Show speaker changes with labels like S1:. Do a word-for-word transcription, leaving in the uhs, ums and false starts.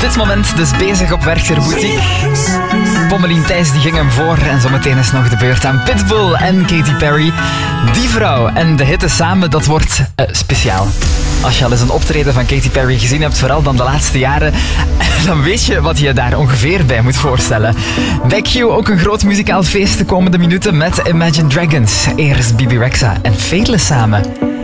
S1: dit moment dus bezig op Werchter Boutique. Pommelien Thijs die ging hem voor en zometeen is nog de beurt aan Pitbull en Katy Perry. Die vrouw en de hitte samen, dat wordt uh, speciaal. Als je al eens een optreden van Katy Perry gezien hebt, vooral dan de laatste jaren, dan weet je wat je daar ongeveer bij moet voorstellen. Bij Q ook een groot muzikaal feest de komende minuten met Imagine Dragons. Eerst Bibi Rexha en Faithless samen.